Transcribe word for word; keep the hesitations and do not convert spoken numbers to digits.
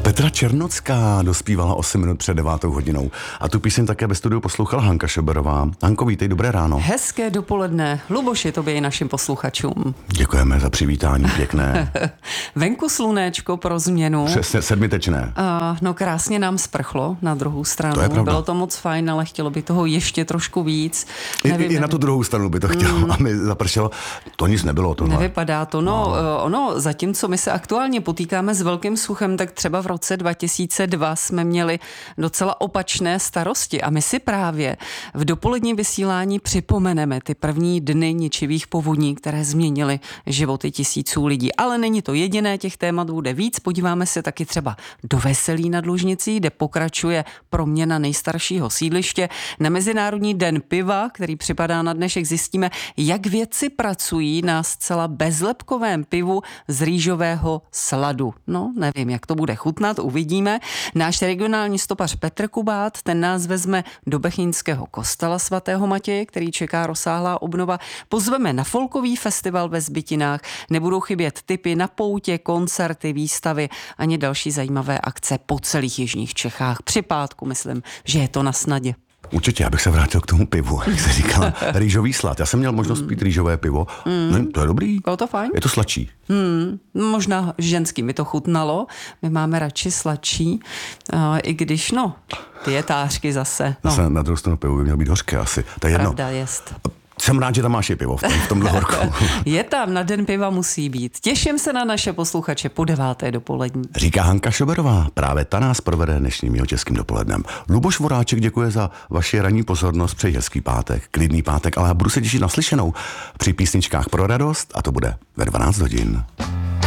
Petra Černocká dospívala osm minut před devátou hodinou. A tu píseň také ve studiu poslouchala Hanka Šoberová. Hanko, vítej, dobré ráno. Hezké dopoledne. Luboši, tobě i našim posluchačům. Děkujeme za přivítání, pěkné. Venku slunéčko pro změnu. Přesně, sedmitečné. Uh, no krásně nám sprchlo na druhou stranu. To je pravda. Bylo to moc fajn, ale chtělo by toho ještě trošku víc. I, nevím, i, i na tu druhou stranu by to chtělo, mm. a mi zapršelo. To nic nebylo tohle. Nevypadá to. No, no. Ono, zatímco my se aktuálně potýkáme s velkým suchem, tak třeba v roce dva tisíce dva jsme měli docela opačné starosti a my si právě v dopoledním vysílání připomeneme ty první dny ničivých povodní, které změnily životy tisíců lidí. Ale není to jediné, těch témat bude víc. Podíváme se taky třeba do Veselí nad Lužnicí, kde pokračuje proměna nejstaršího sídliště. Na Mezinárodní den piva, který připadá na dnešek, zjistíme, jak vědci pracují na zcela bezlepkovém pivu z rýžového sladu. No, nevím, jak to bude chutnat, uvidíme. Náš regionální stopař Petr Kubát, ten nás vezme do Bechyňského kostela svatého Matěje, který čeká rozsáhlá obnova. Pozveme na folkový festival ve Zbytinách. Nebudou chybět tipy na poutě, koncerty, výstavy ani další zajímavé akce po celých jižních Čechách. Při pátku myslím, že je to na snadě. Určitě, abych se vrátil k tomu pivu, jak se říkala, rýžový slad. Já jsem měl možnost pít rýžové pivo. Mm. No, to je dobrý. Bylo to fajn? Je to sladší. Hmm, možná ženský mi to chutnalo. My máme radši sladší, uh, i když, no, dietářky zase. No. Zase na druhou stranu pivo by mělo být hořké asi. To je jedno. Pravda jest. Jsem rád, že tam máš i pivo v, tom, v tomhle horku. Je tam, na den piva musí být. Těším se na naše posluchače po deváté dopolední. Říká Hanka Šoberová, právě ta nás provede dnešním Jihočeským dopolednem. Luboš Voráček děkuje za vaši ranní pozornost, přeji hezký pátek, klidný pátek, ale já budu se těšit na slyšenou při písničkách pro radost a to bude ve dvanáct hodin.